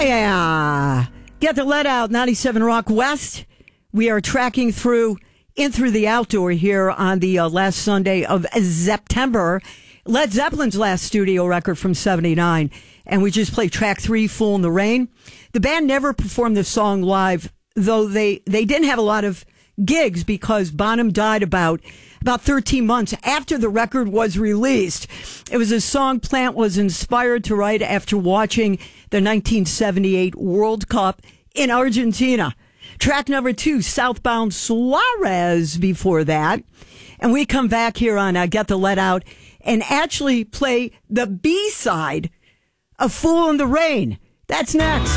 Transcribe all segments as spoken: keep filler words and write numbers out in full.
Yeah. Get the Let Out, ninety-seven Rock West. We are tracking through in through the outdoor here on the uh, last Sunday of September. Led Zeppelin's last studio record from seventy-nine. And we just played track three, Fool in the Rain. The band never performed this song live, though they, they didn't have a lot of gigs because Bonham died about about thirteen months after the record was released. It was a song Plant was inspired to write after watching the nineteen seventy-eight World Cup in Argentina. Track number two, Southbound Suarez before that. And we come back here on uh, Get the Let Out and actually play the B-side of Fool in the Rain. That's next.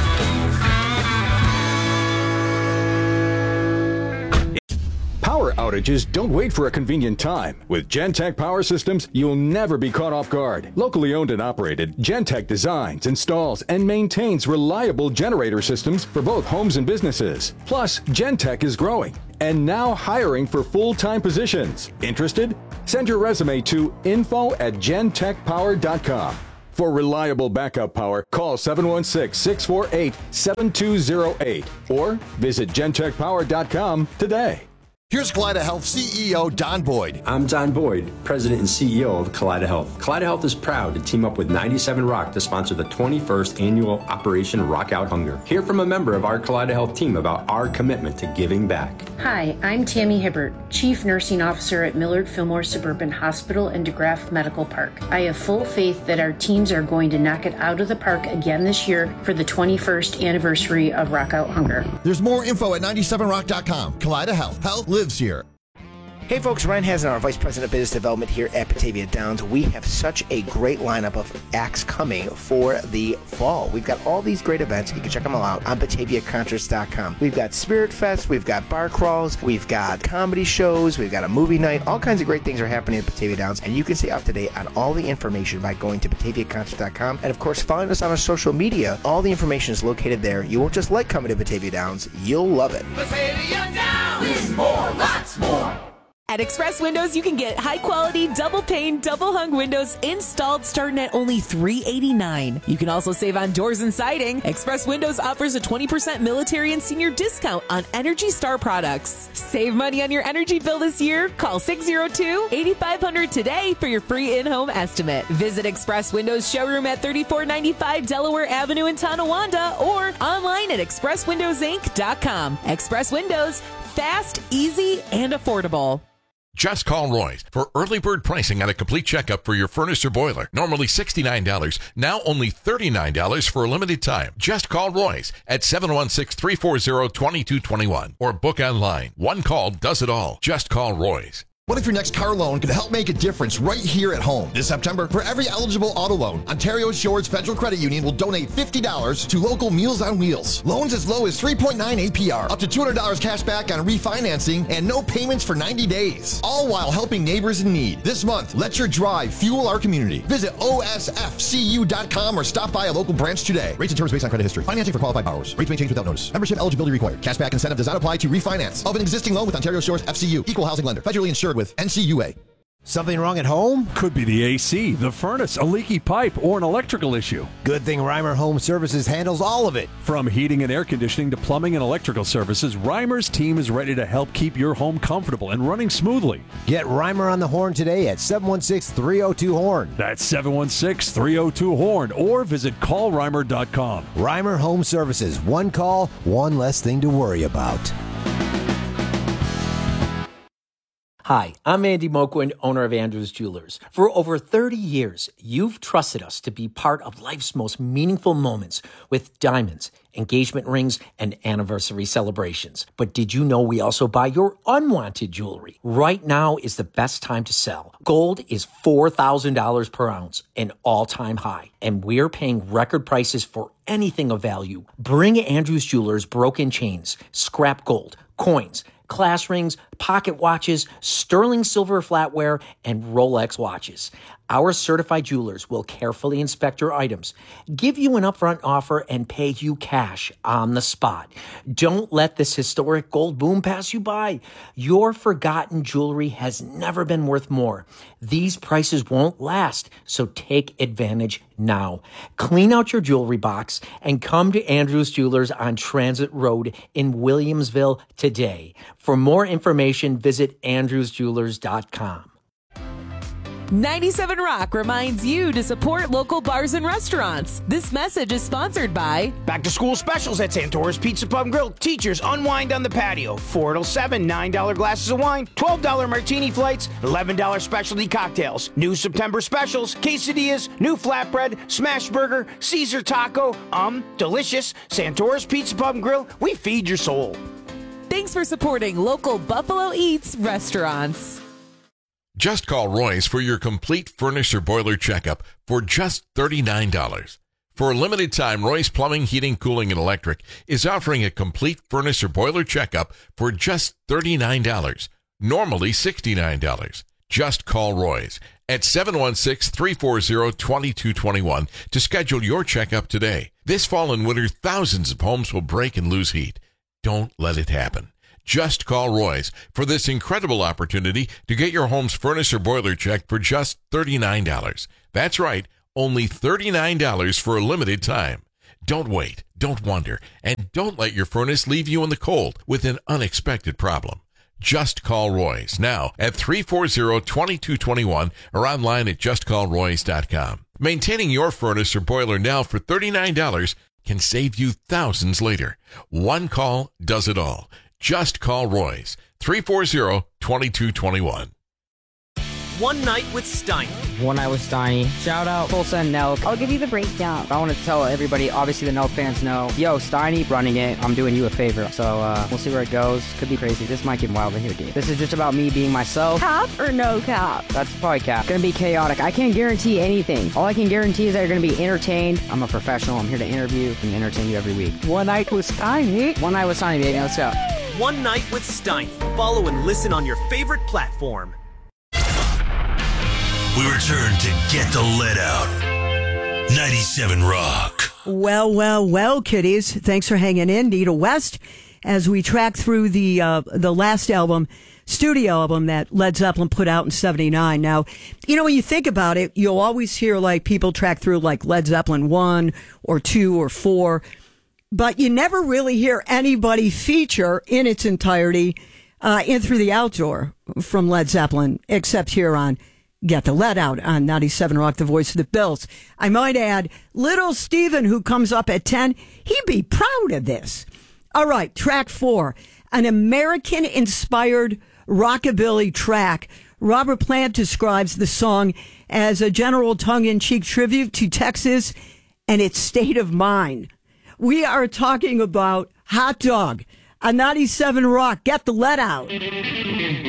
Power outages don't wait for a convenient time. With Gentech Power Systems, you'll never be caught off guard. Locally owned and operated, Gentech designs, installs, and maintains reliable generator systems for both homes and businesses. Plus, Gentech is growing and now hiring for full-time positions. Interested? Send your resume to info at gentech power dot com. For reliable backup power, call seven one six, six four eight, seven two zero eight or visit gentech power dot com today. Here's Kaleida Health C E O Don Boyd. I'm Don Boyd, President and C E O of Kaleida Health. Kaleida Health is proud to team up with ninety-seven Rock to sponsor the twenty-first annual Operation Rock Out Hunger. Hear from a member of our Kaleida Health team about our commitment to giving back. Hi, I'm Tammy Hibbert, Chief Nursing Officer at Millard Fillmore Suburban Hospital and DeGraff Medical Park. I have full faith that our teams are going to knock it out of the park again this year for the twenty-first anniversary of Rock Out Hunger. There's more info at ninety-seven rock dot com. Kaleida Health. Health lives here. Hey folks, Ryan Hazen, our Vice President of Business Development here at Batavia Downs. We have such a great lineup of acts coming for the fall. We've got all these great events. You can check them all out on batavia concerts dot com. We've got Spirit Fest, we've got bar crawls, we've got comedy shows, we've got a movie night. All kinds of great things are happening at Batavia Downs, and you can stay up to date on all the information by going to batavia concerts dot com. And of course, following us on our social media. All the information is located there. You won't just like coming to Batavia Downs, you'll love it. Batavia Downs! More, lots more! At Express Windows, you can get high-quality, double-pane, double-hung windows installed starting at only three hundred eighty-nine dollars. You can also save on doors and siding. Express Windows offers a twenty percent military and senior discount on Energy Star products. Save money on your energy bill this year. Call six oh two, eight five hundred today for your free in-home estimate. Visit Express Windows showroom at thirty-four ninety-five Delaware Avenue in Tonawanda or online at express windows inc dot com. Express Windows, fast, easy, and affordable. Just call Roy's for early bird pricing on a complete checkup for your furnace or boiler. Normally sixty-nine dollars, now only thirty-nine dollars for a limited time. Just call Roy's at seven one six, three four zero, two two two one or book online. One call does it all. Just call Roy's. What if your next car loan could help make a difference right here at home? This September, for every eligible auto loan, Ontario Shores Federal Credit Union will donate fifty dollars to local Meals on Wheels. Loans as low as three point nine A P R, up to two hundred dollars cash back on refinancing, and no payments for ninety days. All while helping neighbors in need. This month, let your drive fuel our community. Visit O S F C U dot com or stop by a local branch today. Rates and terms based on credit history. Financing for qualified borrowers. Rates may change without notice. Membership eligibility required. Cashback incentive does not apply to refinance of an existing loan with Ontario Shores F C U. Equal housing lender. Federally insured with N C U A. Something wrong at home? Could be the A C, the furnace, a leaky pipe, or an electrical issue. Good thing Reimer Home Services handles all of it. From heating and air conditioning to plumbing and electrical services, Reimer's team is ready to help keep your home comfortable and running smoothly. Get Reimer on the horn today at seven one six, three oh two, horn. That's seven one six, three oh two, horn or visit call reimer dot com. Reimer Home Services. One call, one less thing to worry about. Hi, I'm Andy Moquin, owner of Andrews Jewelers. For over thirty years, you've trusted us to be part of life's most meaningful moments with diamonds, engagement rings, and anniversary celebrations. But did you know we also buy your unwanted jewelry? Right now is the best time to sell. Gold is four thousand dollars per ounce, an all-time high, and we're paying record prices for anything of value. Bring Andrews Jewelers broken chains, scrap gold, coins, class rings, pocket watches, sterling silver flatware, and Rolex watches. Our certified jewelers will carefully inspect your items, give you an upfront offer, and pay you cash on the spot. Don't let this historic gold boom pass you by. Your forgotten jewelry has never been worth more. These prices won't last, so take advantage now. Clean out your jewelry box and come to Andrews Jewelers on Transit Road in Williamsville today. For more information, visit andrews jewelers dot com. ninety-seven Rock reminds you to support local bars and restaurants. This message is sponsored by Back to school specials at Santora's Pizza Pub and Grill. Teachers unwind on the patio. four till seven, nine dollar glasses of wine, twelve dollar martini flights, eleven dollar specialty cocktails. New September specials, quesadillas, new flatbread, smash burger, Caesar taco. Um, delicious. Santora's Pizza Pub and Grill. We feed your soul. Thanks for supporting local Buffalo Eats restaurants. Just call Royce for your complete furnace or boiler checkup for just thirty-nine dollars. For a limited time, Royce Plumbing, Heating, Cooling, and Electric is offering a complete furnace or boiler checkup for just thirty-nine dollars, normally sixty-nine dollars. Just call Royce at seven one six, three four zero, two two two one to schedule your checkup today. This fall and winter, thousands of homes will break and lose heat. Don't let it happen. Just call Royce for this incredible opportunity to get your home's furnace or boiler checked for just thirty-nine dollars. That's right, only thirty-nine dollars for a limited time. Don't wait, don't wonder, and don't let your furnace leave you in the cold with an unexpected problem. Just call Royce now at three four zero, two two two one or online at just call royce dot com. Maintaining your furnace or boiler now for thirty-nine dollars can save you thousands later. One call does it all. Just call Royce, three four zero, two two two one. One Night with Steiny. One Night with Steiny. Shout out Full Send Nelk. I'll give you the breakdown. I want to tell everybody, obviously the Nelk fans know, yo, Steiny running it. I'm doing you a favor. So uh, we'll see where it goes. Could be crazy. This might get wild in here, dude. This is just about me being myself. Cap or no cap? That's probably cap. Gonna be chaotic. I can't guarantee anything. All I can guarantee is that you're gonna be entertained. I'm a professional. I'm here to interview and entertain you every week. One Night with Steiny. One Night with Steiny, baby. Let's go. One Night with Steiny. Follow and listen on your favorite platform. We return to Get the Let Out. ninety-seven Rock. Well, well, well, kiddies. Thanks for hanging in. Nita West, as we track through the uh, the last album, studio album that Led Zeppelin put out in seventy-nine. Now, you know, when you think about it, you'll always hear like people track through like Led Zeppelin one or two or four, but you never really hear anybody feature in its entirety uh, in Through the Outdoor from Led Zeppelin, except here on Get the Let Out on ninety-seven Rock, the voice of the Bills. I might add, little Steven, who comes up at ten, he'd be proud of this. All right, track four, an American-inspired rockabilly track. Robert Plant describes the song as a general tongue-in-cheek tribute to Texas and its state of mind. We are talking about Hot Dog on ninety-seven Rock. Get the Let Out.